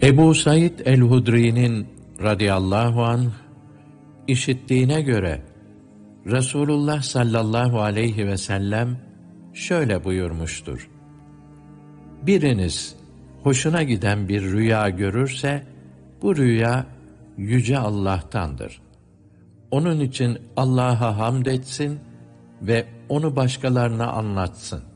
Ebu Said el-Hudri'nin radıyallahu anh işittiğine göre Resulullah sallallahu aleyhi ve sellem şöyle buyurmuştur: Biriniz hoşuna giden bir rüya görürse, bu rüya Yüce Allah'tandır. Onun için Allah'a hamd etsin ve onu başkalarına anlatsın.